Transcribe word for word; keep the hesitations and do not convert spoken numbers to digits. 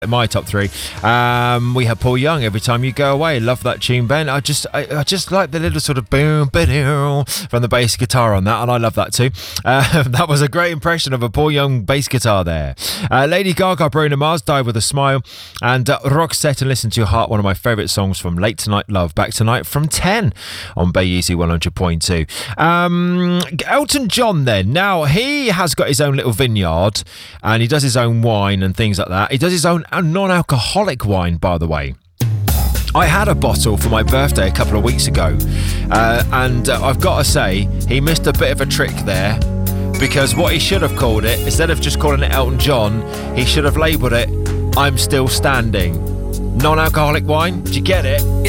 My top three. Um, we have Paul Young, Every Time You Go Away. Love that tune, Ben. I just I, I just like the little sort of boom, ba-doo from the bass guitar on that, and I love that too. Uh, that was a great impression of a Paul Young bass guitar there. Uh, Lady Gaga, Bruno Mars, Die With A Smile, and uh, Roxette and Listen To Your Heart, one of my favourite songs from Late Tonight Love, Back Tonight from ten on Bay Easy one hundred point two. Um, Elton John then. Now, he has got his own little vineyard, and he does his own wine and things like that. He does his own a non-alcoholic wine, by the way. I had a bottle for my birthday a couple of weeks ago, uh, and uh, I've got to say, he missed a bit of a trick there, because what he should have called it, instead of just calling it Elton John, he should have labelled it I'm Still Standing. Non-alcoholic wine, do you get it?